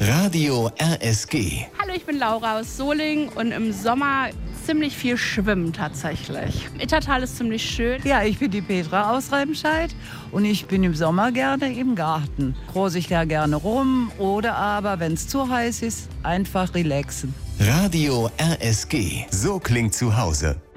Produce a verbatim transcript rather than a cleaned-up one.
Radio R S G. Hallo, ich bin Laura aus Solingen und im Sommer ziemlich viel schwimmen tatsächlich. Ittertal ist ziemlich schön. Ja, ich bin die Petra aus Remscheid und ich bin im Sommer gerne im Garten. Rose ich da gerne rum oder aber, wenn es zu heiß ist, einfach relaxen. Radio R S G. So klingt zu Hause.